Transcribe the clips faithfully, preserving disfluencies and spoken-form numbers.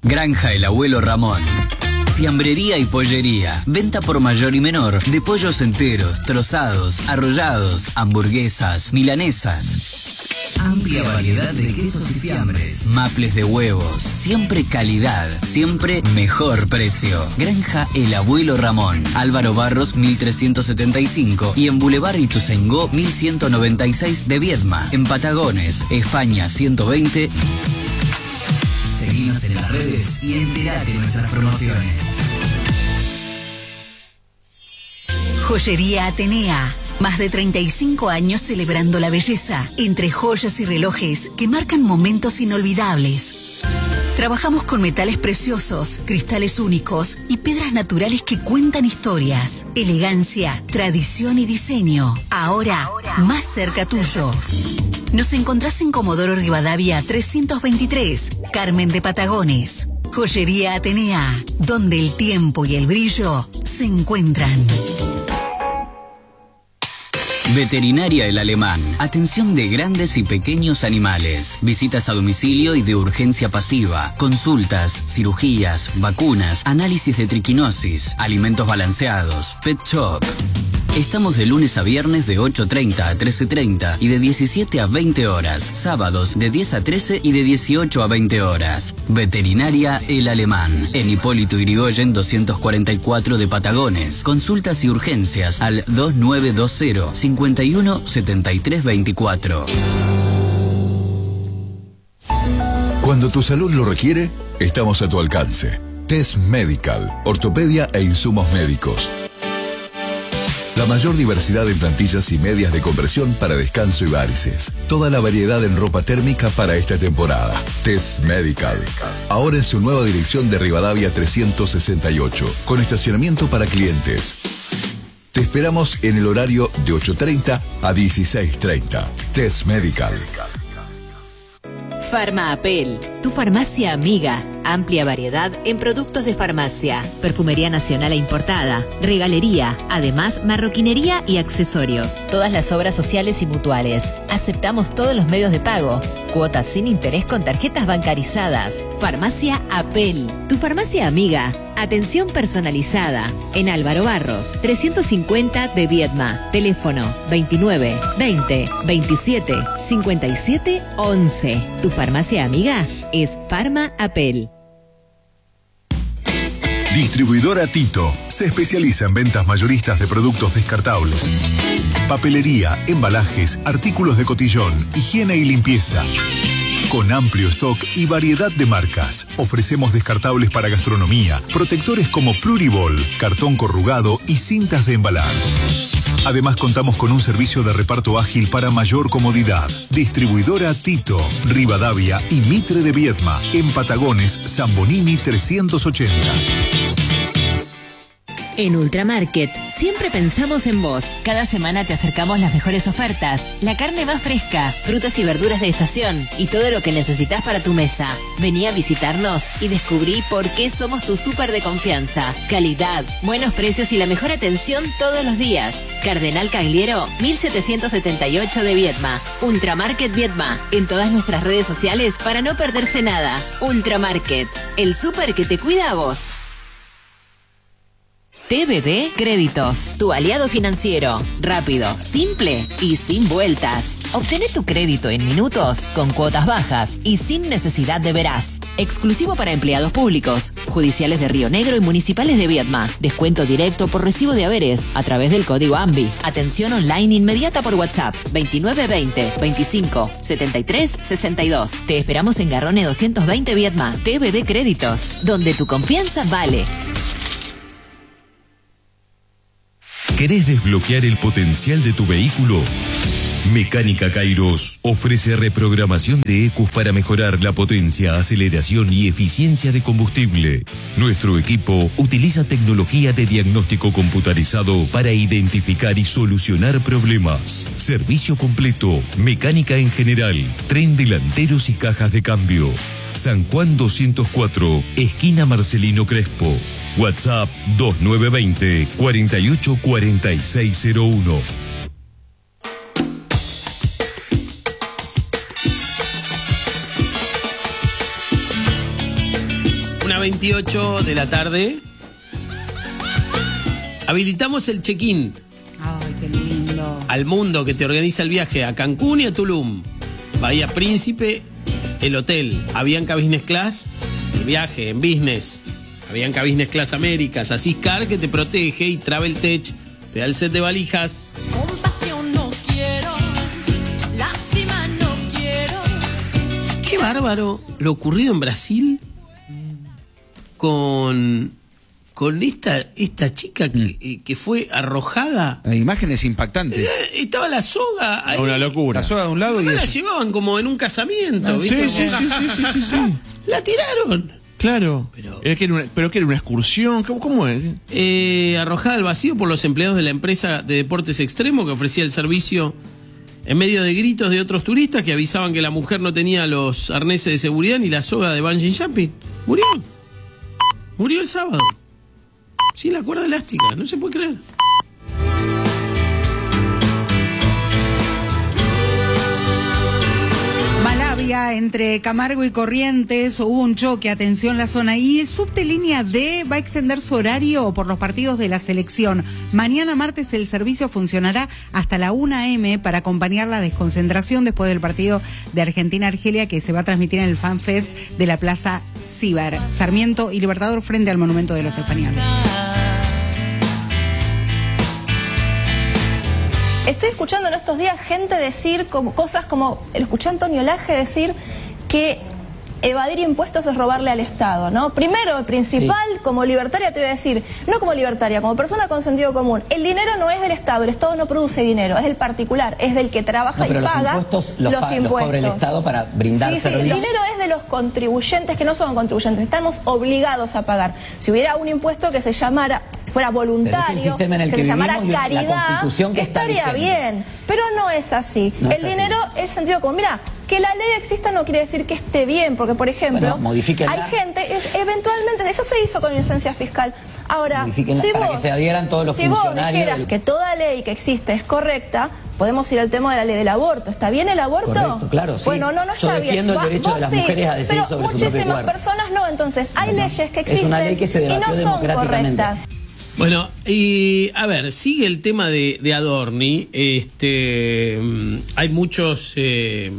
Granja El Abuelo Ramón. Fiambrería y pollería. Venta por mayor y menor de pollos enteros, trozados, arrollados, hamburguesas, milanesas. Amplia variedad de quesos y fiambres. Maples de huevos. Siempre calidad. Siempre mejor precio. Granja El Abuelo Ramón. Álvaro Barros mil trescientos setenta y cinco y en Boulevard Ituzaingó mil ciento noventa y seis de Viedma. En Patagones, España ciento veinte. Seguinos en las redes y entérate de nuestras promociones. Joyería Atenea. Más de treinta y cinco años celebrando la belleza, entre joyas y relojes que marcan momentos inolvidables. Trabajamos con metales preciosos, cristales únicos y piedras naturales que cuentan historias. Elegancia, tradición y diseño. Ahora, más cerca tuyo. Nos encontrás en Comodoro Rivadavia trescientos veintitrés, Carmen de Patagones. Joyería Atenea, donde el tiempo y el brillo se encuentran. Veterinaria El Alemán. Atención de grandes y pequeños animales. Visitas a domicilio y de urgencia pasiva. Consultas, cirugías, vacunas, análisis de triquinosis, alimentos balanceados, pet shop. Estamos de lunes a viernes de ocho treinta a trece treinta y de diecisiete a veinte horas. Sábados de diez a trece y de dieciocho a veinte horas. Veterinaria El Alemán. En Hipólito Yrigoyen doscientos cuarenta y cuatro de Patagones. Consultas y urgencias al dos nueve dos cero, cinco uno, siete tres dos cuatro. Cuando tu salud lo requiere, estamos a tu alcance. Test Medical, ortopedia e insumos médicos. La mayor diversidad en plantillas y medias de compresión para descanso y varices. Toda la variedad en ropa térmica para esta temporada. Test Medical. Ahora en su nueva dirección de Rivadavia trescientos sesenta y ocho, con estacionamiento para clientes. Te esperamos en el horario de ocho treinta a dieciséis treinta. Test Medical. Farma Apel, tu farmacia amiga. Amplia variedad en productos de farmacia, perfumería nacional e importada, regalería, además marroquinería y accesorios. Todas las obras sociales y mutuales. Aceptamos todos los medios de pago. Cuotas sin interés con tarjetas bancarizadas. Farmacia Apel, tu farmacia amiga. Atención personalizada. En Álvaro Barros, trescientos cincuenta de Viedma. Teléfono veintinueve, veinte, veintisiete, cincuenta y siete, once. Tu farmacia amiga es Farma Apel. Distribuidora Tito se especializa en ventas mayoristas de productos descartables. Papelería, embalajes, artículos de cotillón, higiene y limpieza. Con amplio stock y variedad de marcas. Ofrecemos descartables para gastronomía, protectores como Pluribol, cartón corrugado y cintas de embalar. Además contamos con un servicio de reparto ágil para mayor comodidad. Distribuidora Tito, Rivadavia y Mitre de Viedma, en Patagones, Zambonini trescientos ochenta. En Ultramarket, siempre pensamos en vos. Cada semana te acercamos las mejores ofertas, la carne más fresca, frutas y verduras de estación y todo lo que necesitas para tu mesa. Vení a visitarnos y descubrí por qué somos tu súper de confianza. Calidad, buenos precios y la mejor atención todos los días. Cardenal Cagliero, mil setecientos setenta y ocho de Viedma. Ultramarket Viedma, en todas nuestras redes sociales para no perderse nada. Ultramarket, el súper que te cuida a vos. T B D Créditos, tu aliado financiero. Rápido, simple y sin vueltas. Obtené tu crédito en minutos, con cuotas bajas y sin necesidad de veraz. Exclusivo para empleados públicos, judiciales de Río Negro y municipales de Viedma. Descuento directo por recibo de haberes a través del código AMBI. Atención online inmediata por WhatsApp veintinueve veinte, veinticinco, setenta y tres, sesenta y dos. Te esperamos en Garrone doscientos veinte Viedma. T B D Créditos, donde tu confianza vale. ¿Querés desbloquear el potencial de tu vehículo? Mecánica Kairos ofrece reprogramación de E C Us para mejorar la potencia, aceleración y eficiencia de combustible. Nuestro equipo utiliza tecnología de diagnóstico computarizado para identificar y solucionar problemas. Servicio completo, mecánica en general, tren delanteros y cajas de cambio. San Juan doscientos cuatro, esquina Marcelino Crespo. WhatsApp dos nueve dos cero, cuarenta y ocho, cuarenta y seis cero uno. veintiocho de la tarde. Habilitamos el check-in. Ay, qué lindo. Al mundo que te organiza el viaje a Cancún y a Tulum. Bahía Príncipe, el hotel. Avianca Business Class, el viaje en business. Avianca Business Class Américas. Asiscar, que te protege, y Travel Tech te da el set de valijas. Compasión no quiero, lástima no quiero. Qué bárbaro lo ocurrido en Brasil con, con esta, esta chica que, que fue arrojada. La imagen es impactante. Eh, Estaba la soga ahí. Una locura. La soga de un lado y la eso. llevaban como en un casamiento. Sí, ¿viste? sí, sí, sí, sí, sí, sí. La tiraron. Claro. Pero, ¿Era que era una, ¿Pero que era una excursión? ¿Cómo, cómo es? Eh, arrojada al vacío por los empleados de la empresa de deportes extremos que ofrecía el servicio en medio de gritos de otros turistas que avisaban que la mujer no tenía los arneses de seguridad ni la soga de bungee jumping. Murió. Murió el sábado. Sin la cuerda elástica. No se puede creer. Malavia, entre Camargo y Corrientes, hubo un choque, atención la zona. Y el subte línea D va a extender su horario por los partidos de la selección. Mañana martes el servicio funcionará hasta la una eme para acompañar la desconcentración después del partido de Argentina-Argelia que se va a transmitir en el FanFest de la Plaza Ciber. Sarmiento y Libertador frente al Monumento de los Españoles. Estoy escuchando en estos días gente decir como, cosas como, escuché a Antonio Laje decir que evadir impuestos es robarle al Estado, ¿no? Primero, principal, sí. Como libertaria te voy a decir, no como libertaria, como persona con sentido común, el dinero no es del Estado, el Estado no produce dinero, es del particular, es del que trabaja no, pero y los paga impuestos los, los pa impuestos. Los cobra el Estado para brindar sí, servicios. Sí, el dinero es de los contribuyentes que no son contribuyentes, estamos obligados a pagar. Si hubiera un impuesto que se llamara, fuera voluntario, pero es el sistema en el que, que se llamara vivimos, caridad, la Constitución que estaría está bien, pero no es así. No el es así. dinero es sentido común. Mira, que la ley exista no quiere decir que esté bien, porque por ejemplo, bueno, hay gente, eventualmente, eso se hizo con licencia fiscal. Ahora, si para vos, que se adhieran todos los si vos funcionarios dijeras del... que toda ley que existe es correcta, podemos ir al tema de la ley del aborto. ¿Está bien el aborto? Correcto, claro, sí. Bueno, no, no está Yo defiendo bien. el derecho vos de las sí, mujeres a decidir pero sobre su propio muchísimas cuerpo. personas no, entonces hay Bueno, leyes que es existen una ley que se y no debatió son democráticamente. correctas. Bueno, y a ver, sigue el tema de, de Adorni. Este, hay muchos, eh,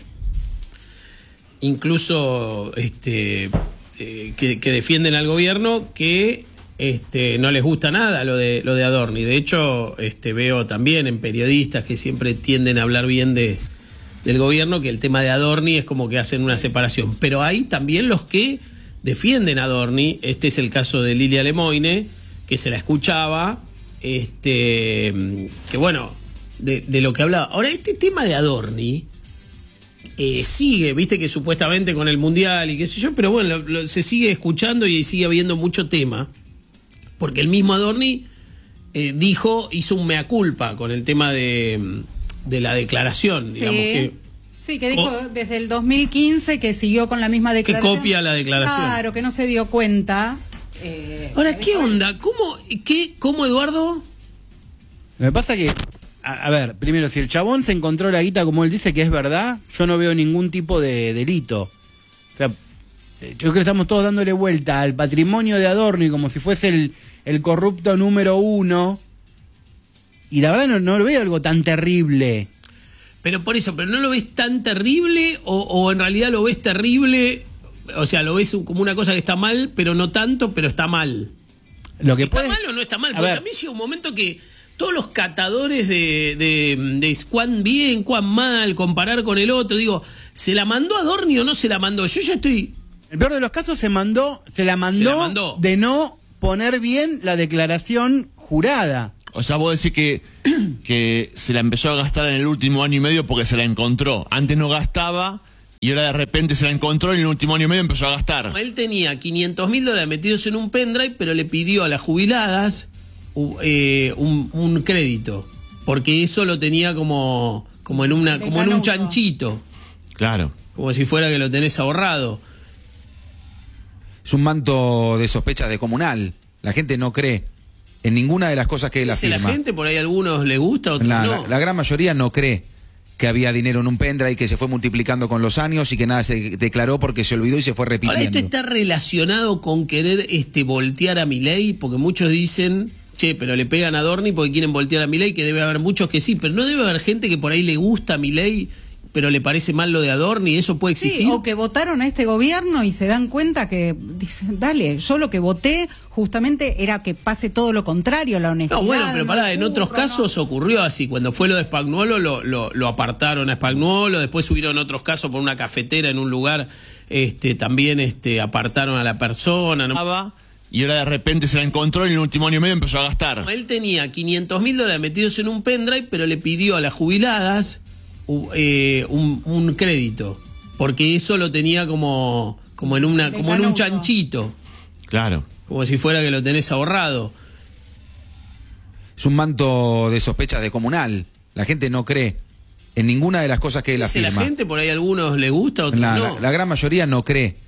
incluso, este, eh, que, que defienden al gobierno que, este, no les gusta nada lo de lo de Adorni. De hecho, este, veo también en periodistas que siempre tienden a hablar bien de del gobierno que el tema de Adorni es como que hacen una separación. Pero hay también los que defienden a Adorni. Este es el caso de Lilia Lemoine, que se la escuchaba, este, que bueno, de, de lo que hablaba. Ahora, este tema de Adorni eh, sigue, viste que supuestamente con el Mundial y qué sé yo, pero bueno, lo, lo, se sigue escuchando y sigue habiendo mucho tema, porque el mismo Adorni eh, dijo, hizo un mea culpa con el tema de, de la declaración, sí. digamos que... Sí, que dijo oh, desde el dos mil quince que siguió con la misma declaración. Que copia la declaración. Claro, que no se dio cuenta. Eh, Ahora, ¿qué onda? ¿Cómo, qué, ¿Cómo, Eduardo? Me pasa que, a, a ver, primero, si el chabón se encontró la guita como él dice que es verdad, yo no veo ningún tipo de delito. O sea, yo creo que estamos todos dándole vuelta al patrimonio de Adorni como si fuese el, el corrupto número uno. Y la verdad no, no veo algo tan terrible. Pero por eso, ¿pero no lo ves tan terrible o, o en realidad lo ves terrible? O sea, lo ves como una cosa que está mal, pero no tanto, pero está mal. Lo que ¿Está puede... mal o no está mal? A Porque ver. también llega un momento que todos los catadores de, de, de cuán bien, cuán mal, comparar con el otro, digo, ¿se la mandó a Adorni o no se la mandó? Yo ya estoy... El peor de los casos se mandó, se la mandó, Se la mandó. de no poner bien la declaración jurada. O sea, vos decís que, que se la empezó a gastar en el último año y medio porque se la encontró. Antes no gastaba y ahora de repente se la encontró y en el último año y medio empezó a gastar. Él tenía quinientos mil dólares metidos en un pendrive, pero le pidió a las jubiladas uh, eh, un, un crédito. Porque eso lo tenía como, como, en, una, como en un chanchito. Claro. Como si fuera que lo tenés ahorrado. Es un manto de sospechas de comunal. La gente no cree en ninguna de las cosas que él Si afirma. la gente, por ahí a algunos les gusta, a otros la, no. la, la gran mayoría no cree. que había dinero en un pendrive que se fue multiplicando con los años y que nada se declaró porque se olvidó y se fue repitiendo. Ahora, esto está relacionado con querer este, voltear a Milei, porque muchos dicen, che, pero le pegan a Adorni porque quieren voltear a Milei, que debe haber muchos que sí, pero no debe haber gente que por ahí le gusta a Milei, pero le parece mal lo de Adorni, ¿eso puede existir? Sí, o que votaron a este gobierno y se dan cuenta que dicen, dale, yo lo que voté justamente era que pase todo lo contrario, la honestidad. No, bueno, pero pará, en burro, otros casos no. ocurrió así. Cuando fue lo de Spagnuolo, lo, lo, lo apartaron a Spagnuolo, después subieron otros casos por una cafetera en un lugar, este, también este, apartaron a la persona. ¿No? Y ahora de repente se la encontró y en el último año y medio empezó a gastar. Él tenía quinientos mil dólares metidos en un pendrive, pero le pidió a las jubiladas uh, eh, un, un crédito, porque eso lo tenía como, como, en, una, como en un chanchito. Claro. Como si fuera que lo tenés ahorrado. Es un manto de sospecha descomunal. La gente no cree en ninguna de las cosas que él afirma. La gente, por ahí a algunos le gusta, a otros la, no. La, la gran mayoría no cree.